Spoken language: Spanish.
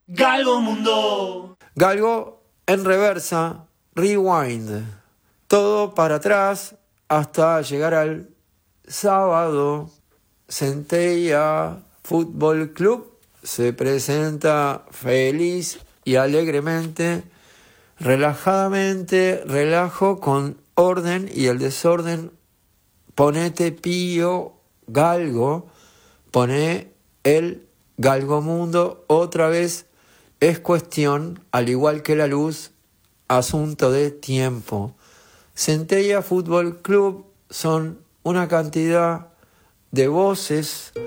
Galgo Mundo. Galgo en reversa, rewind. Todo para atrás hasta llegar al sábado. Centella Fútbol Club se presenta feliz y alegremente, relajadamente, relajo con orden y el desorden. Ponete pío, galgo, poné el Galgo Mundo otra vez. Es cuestión, al igual que la luz, asunto de tiempo. Centella Fútbol Club son una cantidad de voces